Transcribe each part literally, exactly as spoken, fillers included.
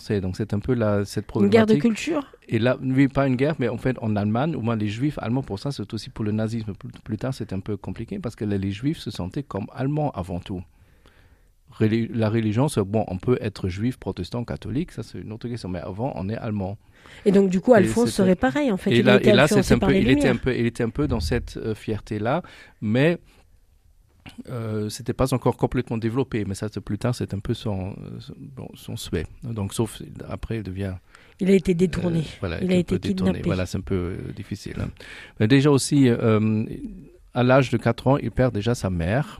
français. Donc c'est un peu la, cette Une problématique. guerre de culture ? Et là, oui, pas une guerre, mais en fait, en Allemagne, au moins les juifs allemands, pour ça, c'est aussi pour le nazisme. Plus, plus tard, c'est un peu compliqué parce que les, les juifs se sentaient comme allemands avant tout. Réli- la religion, c'est bon, on peut être juif, protestant, catholique, ça c'est une autre question, mais avant, on est allemand. Et donc, du coup, Alphonse Et c'était- serait pareil, en fait. Et il là, a été et là influencé c'est un par peu, les il, était un Lumières. peu, il était un peu dans cette euh, fierté-là, mais euh, c'était pas encore complètement développé. Mais ça, c'est- plus tard, c'est un peu son, son, bon, son souhait. Donc, sauf après, il devient... Il a été détourné. Euh, voilà, il a un été peu détourné. kidnappé. Voilà, c'est un peu euh, difficile. Hein. Mais déjà aussi, euh, à l'âge de quatre ans, il perd déjà sa mère.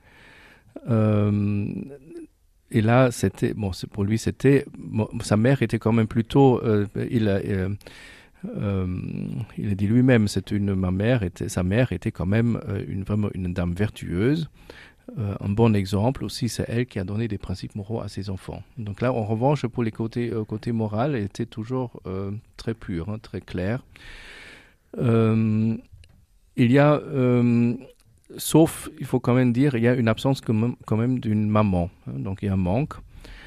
Euh, et là, c'était bon, c'est, pour lui, c'était bon, sa mère était quand même plutôt. Euh, il a, euh, euh, il a dit lui-même, c'est une ma mère était, sa mère était quand même euh, une vraiment une dame vertueuse. Euh, un bon exemple aussi, c'est elle qui a donné des principes moraux à ses enfants. Donc là, en revanche, pour les côtés, euh, côté moral, elle était toujours euh, très pure, hein, très claire. Euh, il y a, euh, sauf, il faut quand même dire, il y a une absence quand même, quand même d'une maman. Hein, donc il y a un manque.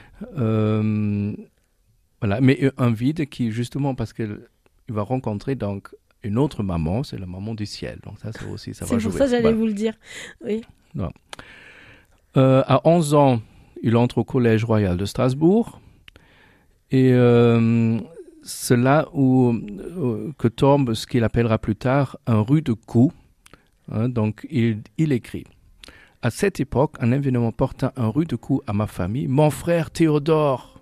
Euh, voilà, mais un vide qui, justement, parce qu'il va rencontrer donc une autre maman, c'est la maman du ciel. Donc ça, c'est aussi, ça C'est va pour jouer. ça que j'allais Voilà. vous le dire. Oui. Non. Euh, à onze ans, il entre au Collège royal de Strasbourg. Et euh, c'est là où euh, que tombe ce qu'il appellera plus tard un rude coup. Hein, donc, il, il écrit « À cette époque, un événement porta un rude coup à ma famille. Mon frère Théodore,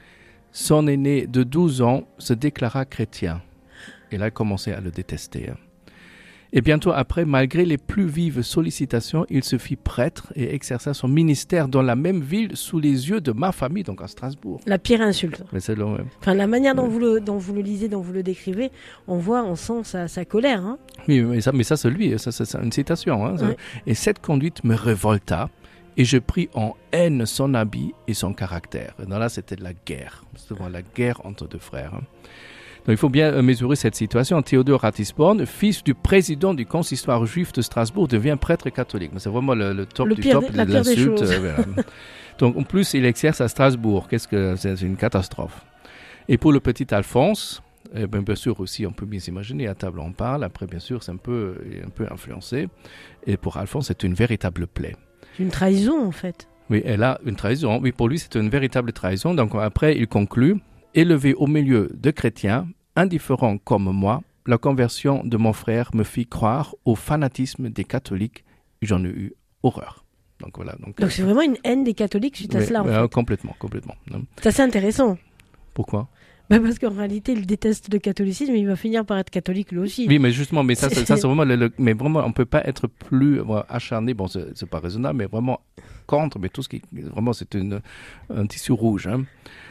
son aîné de douze ans, se déclara chrétien. » Et là, il commençait à le détester. Hein. Et bientôt après, malgré les plus vives sollicitations, il se fit prêtre et exerça son ministère dans la même ville sous les yeux de ma famille, donc à Strasbourg. La pire insulte. Mais c'est le même. Enfin, la manière dont, Ouais. vous le, dont vous le lisez, dont vous le décrivez, on voit, on sent sa, sa colère. Hein. Oui, mais ça, mais ça c'est lui, ça, c'est, c'est une citation. Hein, Ouais. Et cette conduite me révolta, et je pris en haine son habit et son caractère. Et là, c'était de la guerre. C'était la guerre entre deux frères. Hein. Donc, il faut bien mesurer cette situation. Théodore Ratisbonne, fils du président du consistoire juif de Strasbourg, devient prêtre catholique. Mais c'est vraiment le, le top Le du pire top des- la de pire des l'insulte. choses. euh, voilà. Donc, en plus, il exerce à Strasbourg. Qu'est-ce que c'est, c'est une catastrophe. Et pour le petit Alphonse, eh bien, bien sûr aussi, on peut bien s'imaginer, à table on parle. Après, bien sûr, c'est un peu, un peu influencé. Et pour Alphonse, c'est une véritable plaie. C'est une trahison, en fait. Oui, elle a une trahison. Oui, pour lui, c'est une véritable trahison. Donc après, il conclut « Élevé au milieu de chrétiens, indifférents comme moi, la conversion de mon frère me fit croire au fanatisme des catholiques. J'en ai eu horreur. » Donc voilà. Donc, Donc c'est vraiment une haine des catholiques suite à oui, cela, en euh, fait. complètement, complètement. C'est assez intéressant. Pourquoi ? Bah parce qu'en réalité, il déteste le catholicisme, mais il va finir par être catholique lui aussi. Oui, mais justement, mais ça, C'est- c'est, ça, c'est vraiment, le, le- mais vraiment, on peut pas être plus bon, acharné. Bon, c'est, c'est pas raisonnable, mais vraiment contre. Mais tout ce qui, vraiment, c'est une, un tissu rouge. Hein.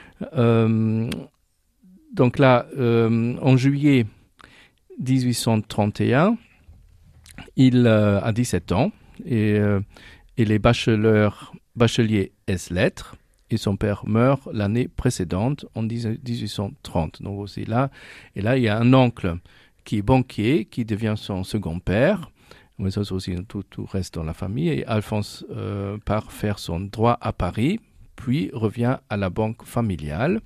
Euh, donc là, euh, en juillet dix-huit cent trente et un, il euh, a dix-sept ans et euh, il est bachelor, bachelier ès lettres. Et son père meurt l'année précédente, en dix-huit cent trente. Donc aussi là, et là, il y a un oncle qui est banquier, qui devient son second père. Mais ça, c'est aussi tout, tout reste dans la famille. Et Alphonse euh, part faire son droit à Paris, puis revient à la banque familiale.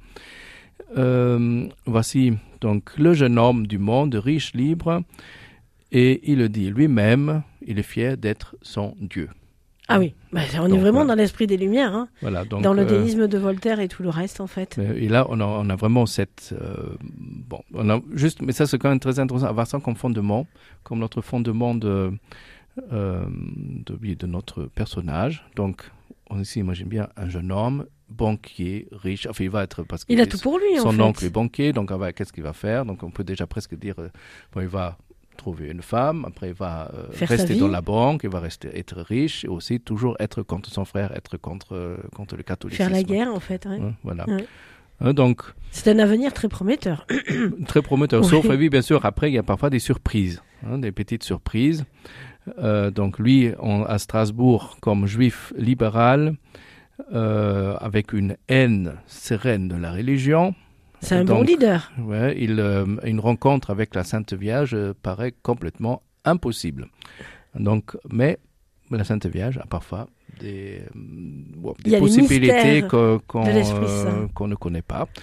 Euh, voici donc le jeune homme du monde, riche, libre, et il le dit lui-même, il est fier d'être son Dieu. Ah oui, bah, on Donc, est vraiment voilà. dans l'esprit des Lumières, hein. Voilà, donc, Dans le euh, déisme de Voltaire et tout le reste, en fait. Et là, on a, on a vraiment cette... Euh, bon, on a juste... Mais ça, c'est quand même très intéressant, avoir ça comme fondement, comme notre fondement de, euh, de, oui, de notre personnage. Donc, on ici imagine bien un jeune homme, banquier, riche. Enfin, il va être... Parce Il a tout pour lui, en son fait. oncle est banquier, donc ah, qu'est-ce qu'il va faire? Donc, on peut déjà presque dire... Euh, bon, il va trouver une femme, après il va euh, rester dans la banque, il va rester, être riche et aussi toujours être contre son frère, être contre, euh, contre le catholicisme. Faire la guerre, en fait. Ouais. Ouais, voilà. Ouais. Hein, donc, c'est un avenir très prometteur. Très prometteur, oui. sauf, oui, bien sûr, après, il y a parfois des surprises, hein, des petites surprises. Euh, donc, lui, on, à Strasbourg, comme juif libéral, euh, avec une haine sereine de la religion. C'est un donc, bon leader. Ouais, il, euh, une rencontre avec la Sainte Vierge euh, paraît complètement impossible. Donc, mais la Sainte Vierge a parfois des, euh, bon, des possibilités que, qu'on, de l'Esprit euh, Saint. qu'on ne connaît pas.